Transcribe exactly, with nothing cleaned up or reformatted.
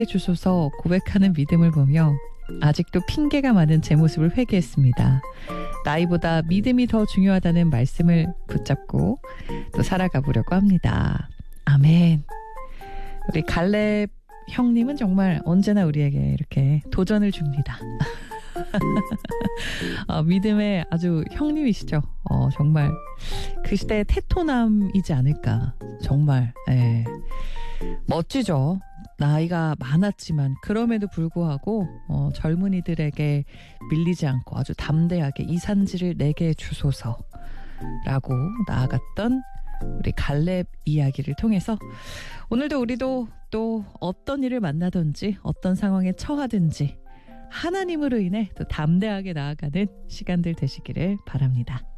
주소서 고백하는 믿음을 보며 아직도 핑계가 많은 제 모습을 회개했습니다. 나이보다 믿음이 더 중요하다는 말씀을 붙잡고 또 살아가 보려고 합니다. 아멘. 우리 갈렙 형님은 정말 언제나 우리에게 이렇게 도전을 줍니다. 어, 믿음의 아주 형님이시죠. 어, 정말 그 시대의 테토남이지 않을까. 정말 예. 멋지죠. 나이가 많았지만 그럼에도 불구하고 어, 젊은이들에게 밀리지 않고 아주 담대하게 이 산지를 내게 주소서라고 나아갔던 우리 갈렙 이야기를 통해서 오늘도 우리도 또 어떤 일을 만나든지 어떤 상황에 처하든지 하나님으로 인해 또 담대하게 나아가는 시간들 되시기를 바랍니다.